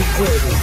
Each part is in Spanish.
jueves.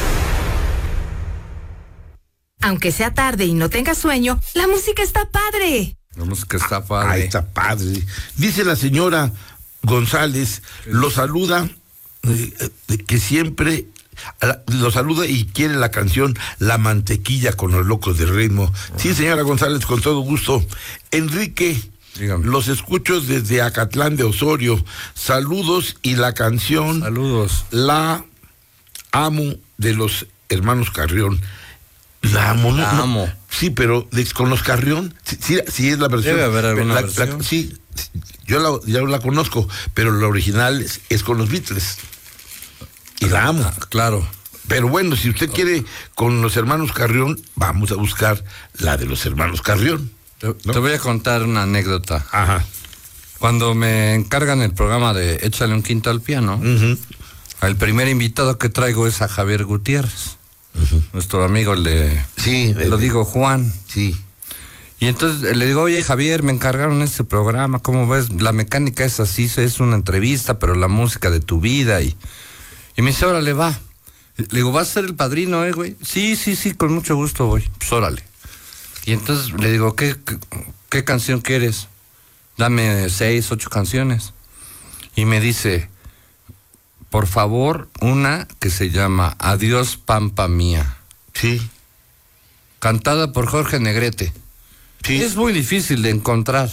Aunque sea tarde y no tengas sueño, la música está padre. La música está padre. Ahí está padre. Dice la señora González, lo saluda, que siempre lo saluda y quiere la canción La Mantequilla con los Locos del Ritmo. Sí, señora González, con todo gusto. Enrique, dígame. Los escucho desde Acatlán de Osorio. Saludos y la canción. Saludos. La amo de los hermanos Carrión. La amo, La amo. Sí, pero con los Carrión, sí es la versión. Debe haber alguna versión. Sí, yo ya la conozco, pero la original es con los Beatles. Y la amo. Claro. Pero bueno, si usted quiere con los hermanos Carrión, vamos a buscar la de los hermanos Carrión. ¿No? Te voy a contar una anécdota. Ajá. Cuando me encargan el programa de Échale un quinto al piano, el primer invitado que traigo es a Javier Gutiérrez. Nuestro amigo, lo digo Juan. Sí. Y entonces le digo, oye Javier, me encargaron este programa, ¿cómo ves? La mecánica es así, es una entrevista, pero la música de tu vida. Y me dice, órale, va. Le digo, ¿vas a ser el padrino, güey? Sí, con mucho gusto voy. Pues órale. Y entonces le digo, ¿qué canción quieres? Dame 6, 8 canciones. Y me dice, por favor, una que se llama Adiós Pampa Mía. Sí. Cantada por Jorge Negrete. Sí. Es muy difícil de encontrar.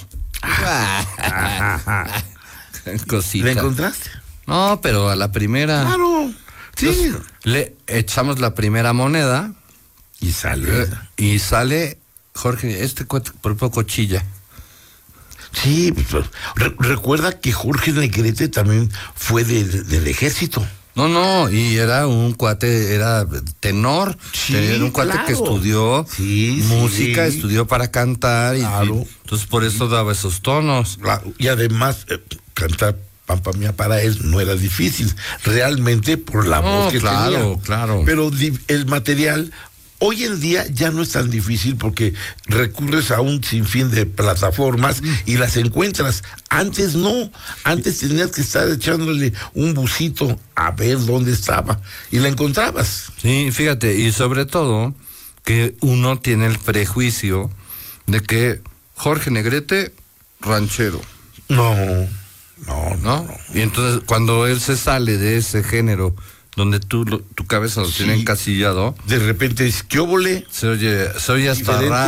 Cosita. ¿La encontraste? No, pero a la primera. Claro. Sí. Entonces, le echamos la primera moneda. Y sale. Y sale Jorge, por poco chilla. Sí, recuerda que Jorge Negrete también fue del ejército. No, y era un cuate, era tenor, sí, era un cuate que estudió música, estudió para cantar, claro. y entonces por eso daba esos tonos. Claro. Y además, cantar Pampa Mía para él no era difícil, realmente por la voz que tenía. Claro. Pero el material hoy en día ya no es tan difícil porque recurres a un sinfín de plataformas y las encuentras. Antes no, antes tenías que estar echándole un busito a ver dónde estaba y la encontrabas. Sí, fíjate, y sobre todo que uno tiene el prejuicio de que Jorge Negrete, ranchero. No. Y entonces cuando él se sale de ese género donde tu cabeza lo tiene encasillado, de repente es, ¿qué óvole? se oye hasta raro.